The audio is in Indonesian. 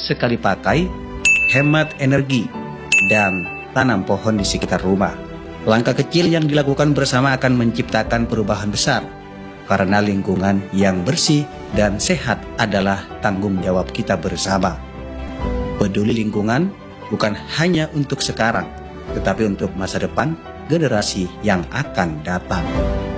sekali pakai, hemat energi, dan tanam pohon di sekitar rumah. Langkah kecil yang dilakukan bersama akan menciptakan perubahan besar, karena lingkungan yang bersih dan sehat adalah tanggung jawab kita bersama. Peduli lingkungan bukan hanya untuk sekarang, tetapi untuk masa depan generasi yang akan datang.